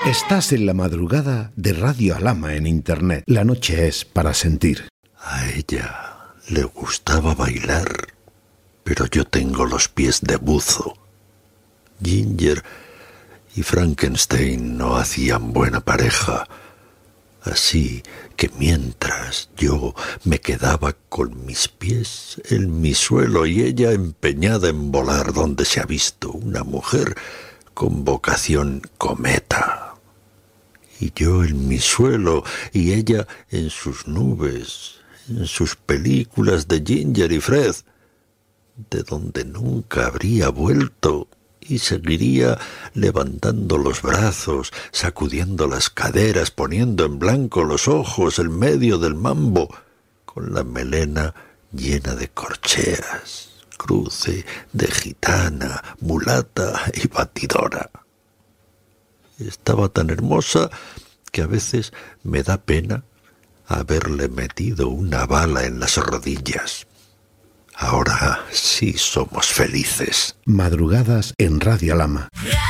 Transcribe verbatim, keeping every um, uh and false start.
Estás en la madrugada de Radio Alhama en Internet. La noche es para sentir. A ella le gustaba bailar, pero yo tengo los pies de buzo. Ginger y Frankenstein no hacían buena pareja, así que mientras yo me quedaba con mis pies en mi suelo y ella empeñada en volar donde se ha visto una mujer con vocación cometa. Y yo en mi suelo y ella en sus nubes, en sus películas de Ginger y Fred, de donde nunca habría vuelto, y seguiría levantando los brazos, sacudiendo las caderas, poniendo en blanco los ojos en medio del mambo, con la melena llena de corcheas, cruce de gitana, mulata y batidora. Estaba tan hermosa que a veces me da pena haberle metido una bala en las rodillas. Ahora sí somos felices. Madrugadas en Radio Alhama.